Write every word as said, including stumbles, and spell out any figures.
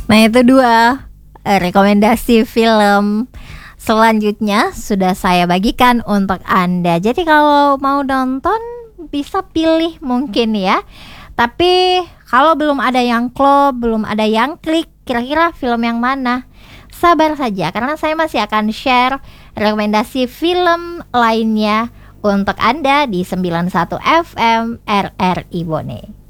Nah itu dua eh, rekomendasi film selanjutnya sudah saya bagikan untuk Anda. Jadi kalau mau nonton bisa pilih mungkin ya. Tapi kalau belum ada yang klop, belum ada yang klik, kira-kira film yang mana? Sabar saja karena saya masih akan share rekomendasi film lainnya untuk Anda di sembilan puluh satu F M R R I Bone.